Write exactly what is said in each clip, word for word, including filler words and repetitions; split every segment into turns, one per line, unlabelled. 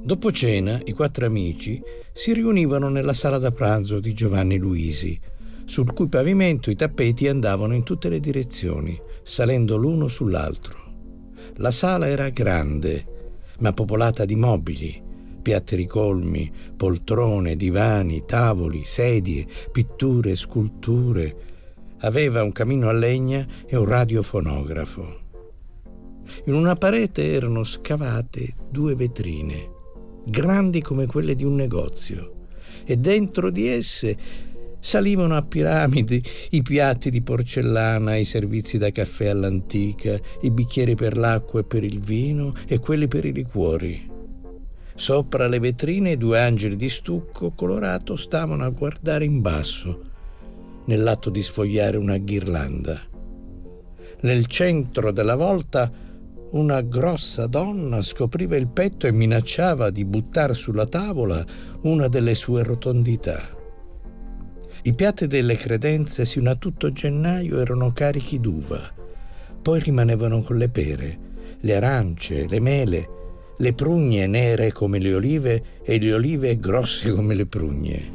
Dopo cena, i quattro amici si riunivano nella sala da pranzo di Giovanni Luisi, sul cui pavimento i tappeti andavano in tutte le direzioni, salendo l'uno sull'altro. La sala era grande, ma popolata di mobili, piatti ricolmi, poltrone, divani, tavoli, sedie, pitture, sculture. Aveva un camino a legna e un radiofonografo. In una parete erano scavate due vetrine, grandi come quelle di un negozio, e dentro di esse salivano a piramidi i piatti di porcellana, i servizi da caffè all'antica, i bicchieri per l'acqua e per il vino e quelli per i liquori. Sopra le vetrine due angeli di stucco colorato stavano a guardare in basso, nell'atto di sfogliare una ghirlanda. Nel centro della volta una grossa donna scopriva il petto e minacciava di buttare sulla tavola una delle sue rotondità. I piatti delle credenze sino a tutto gennaio erano carichi d'uva, poi rimanevano con le pere, le arance, le mele, le prugne nere come le olive e le olive grosse come le prugne.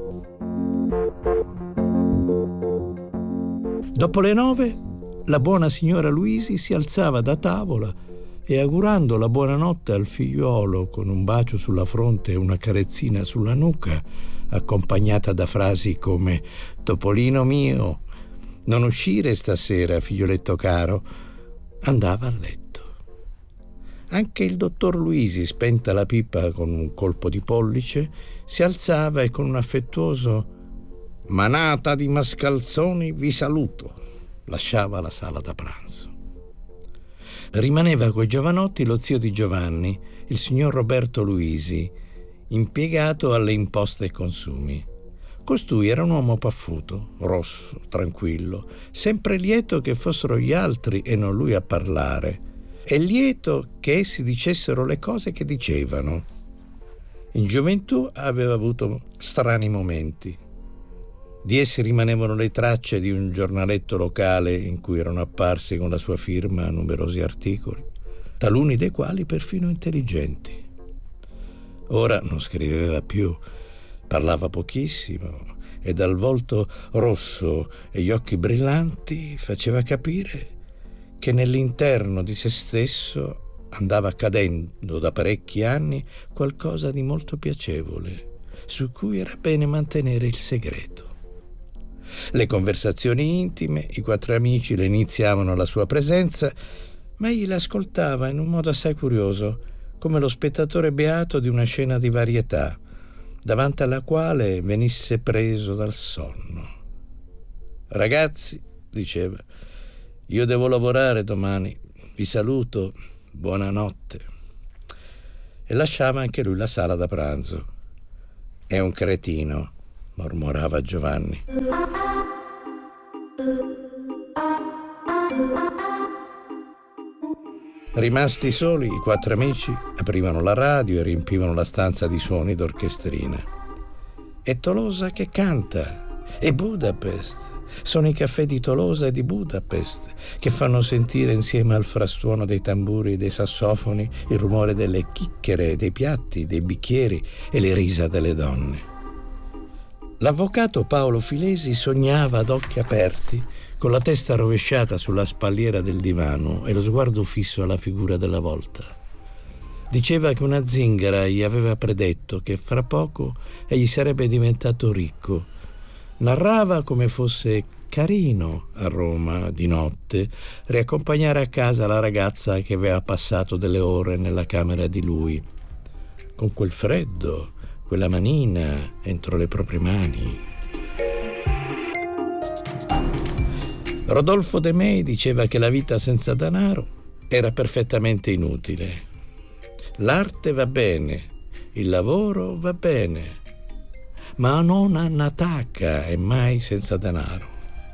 Dopo le nove, la buona signora Luisi si alzava da tavola e, augurando la buonanotte al figliuolo con un bacio sulla fronte e una carezzina sulla nuca, accompagnata da frasi come «Topolino mio, non uscire stasera, figlioletto caro», andava a letto. Anche il dottor Luisi, spenta la pipa con un colpo di pollice, si alzava e con un affettuoso «Manata di mascalzoni, vi saluto», lasciava la sala da pranzo. Rimaneva coi giovanotti lo zio di Giovanni, il signor Roberto Luisi, impiegato alle imposte e consumi. Costui era un uomo paffuto, rosso, tranquillo, sempre lieto che fossero gli altri e non lui a parlare, e lieto che essi dicessero le cose che dicevano. In gioventù aveva avuto strani momenti. Di essi rimanevano le tracce di un giornaletto locale in cui erano apparsi con la sua firma numerosi articoli, taluni dei quali perfino intelligenti. Ora non scriveva più, parlava pochissimo e dal volto rosso e gli occhi brillanti faceva capire che nell'interno di se stesso andava accadendo da parecchi anni qualcosa di molto piacevole, su cui era bene mantenere il segreto. Le conversazioni intime, i quattro amici le iniziavano alla sua presenza, ma egli l'ascoltava in un modo assai curioso, come lo spettatore beato di una scena di varietà, davanti alla quale venisse preso dal sonno. «Ragazzi», diceva, «io devo lavorare domani, vi saluto, buonanotte». E lasciava anche lui la sala da pranzo. «È un cretino», mormorava Giovanni. Rimasti soli, i quattro amici aprivano la radio e riempivano la stanza di suoni d'orchestrina. «È Tolosa che canta, è Budapest». Sono i caffè di Tolosa e di Budapest che fanno sentire insieme al frastuono dei tamburi e dei sassofoni il rumore delle chicchere, dei piatti, dei bicchieri e le risa delle donne. L'avvocato Paolo Filesi sognava ad occhi aperti, con la testa rovesciata sulla spalliera del divano e lo sguardo fisso alla figura della volta. Diceva che una zingara gli aveva predetto che fra poco egli sarebbe diventato ricco. Narrava come fosse carino a Roma di notte riaccompagnare a casa la ragazza che aveva passato delle ore nella camera di lui, con quel freddo, quella manina entro le proprie mani. Rodolfo De Mei diceva che la vita senza denaro era perfettamente inutile. L'arte va bene, il lavoro va bene, ma non annatacca e mai senza denaro.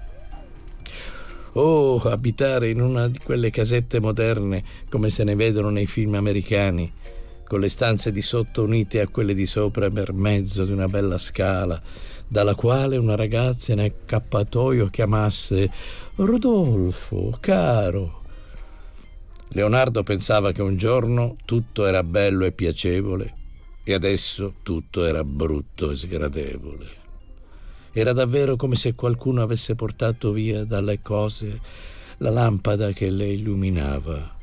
Oh, abitare in una di quelle casette moderne come se ne vedono nei film americani, con le stanze di sotto unite a quelle di sopra per mezzo di una bella scala, dalla quale una ragazza in accappatoio chiamasse «Rodolfo, caro». Leonardo pensava che un giorno tutto era bello e piacevole E adesso tutto era brutto e sgradevole. Era davvero come se qualcuno avesse portato via dalle cose la lampada che le illuminava.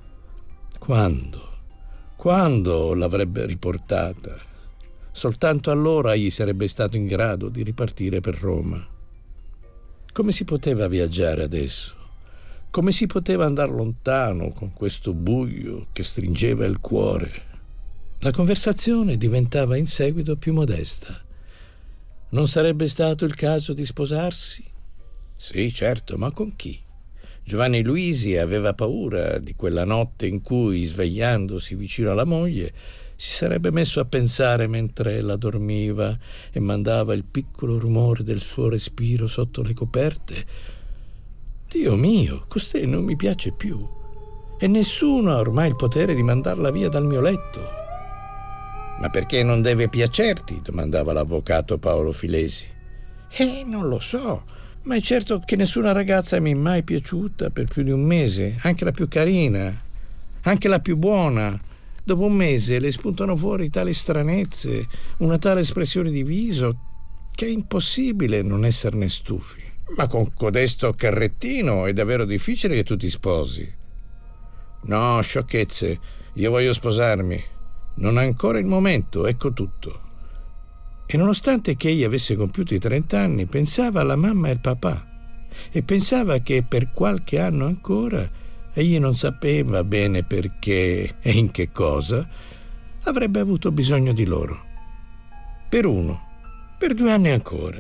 Quando? Quando l'avrebbe riportata? Soltanto allora egli sarebbe stato in grado di ripartire per Roma. Come si poteva viaggiare adesso? Come si poteva andare lontano con questo buio che stringeva il cuore? La conversazione diventava in seguito più modesta. Non sarebbe stato il caso di sposarsi? Sì, certo, ma con chi? Giovanni Luisi aveva paura di quella notte in cui, svegliandosi vicino alla moglie, si sarebbe messo a pensare mentre ella dormiva e mandava il piccolo rumore del suo respiro sotto le coperte: Dio mio, costei non mi piace più e nessuno ha ormai il potere di mandarla via dal mio letto. Ma perché non deve piacerti? Domandava l'avvocato Paolo Filesi. Eh, non lo so, ma è certo che nessuna ragazza mi è mai piaciuta per più di un mese, anche la più carina, anche la più buona. Dopo un mese le spuntano fuori tali stranezze, una tale espressione di viso, che è impossibile non esserne stufi. Ma con codesto carrettino è davvero difficile che tu ti sposi. No, sciocchezze, io voglio sposarmi. Non è ancora il momento, ecco tutto. E nonostante che egli avesse compiuto i trent'anni, pensava alla mamma e al papà e pensava che per qualche anno ancora, egli non sapeva bene perché e in che cosa, avrebbe avuto bisogno di loro. Per uno, per due anni ancora.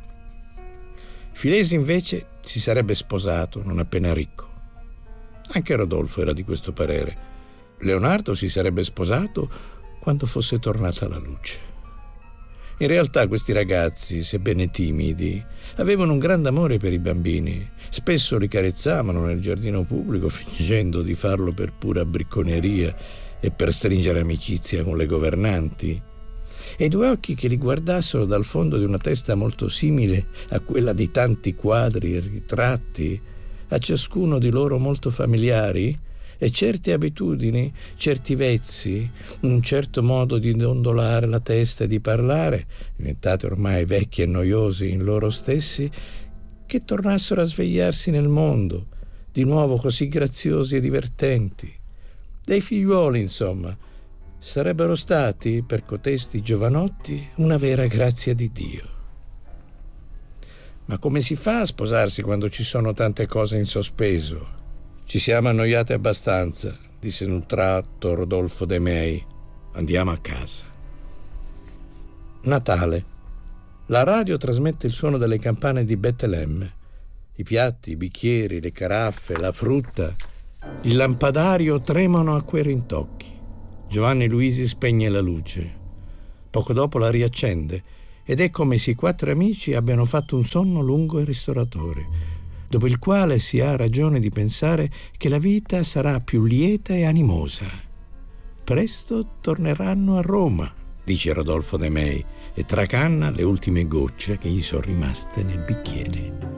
Filesi invece si sarebbe sposato non appena ricco. Anche Rodolfo era di questo parere. Leonardo si sarebbe sposato quando fosse tornata la luce. In realtà questi ragazzi, sebbene timidi, avevano un grande amore per i bambini. Spesso li carezzavano nel giardino pubblico fingendo di farlo per pura bricconeria e per stringere amicizia con le governanti. E i due occhi che li guardassero dal fondo di una testa molto simile a quella di tanti quadri e ritratti, a ciascuno di loro molto familiari, e certe abitudini, certi vezzi, un certo modo di dondolare la testa e di parlare, diventate ormai vecchi e noiosi in loro stessi, che tornassero a svegliarsi nel mondo, di nuovo così graziosi e divertenti. Dei figliuoli, insomma, sarebbero stati, per cotesti giovanotti, una vera grazia di Dio. Ma come si fa a sposarsi quando ci sono tante cose in sospeso? Ci siamo annoiati abbastanza, disse in un tratto Rodolfo De Mei. Andiamo a casa. Natale. La radio trasmette il suono delle campane di Betlemme. I piatti, i bicchieri, le caraffe, la frutta, il lampadario tremano a quei rintocchi. Giovanni Luisi spegne la luce. Poco dopo la riaccende ed è come se i quattro amici abbiano fatto un sonno lungo e ristoratore, dopo il quale si ha ragione di pensare che la vita sarà più lieta e animosa. Presto torneranno a Roma, dice Rodolfo De Mei, e tracanna le ultime gocce che gli sono rimaste nel bicchiere.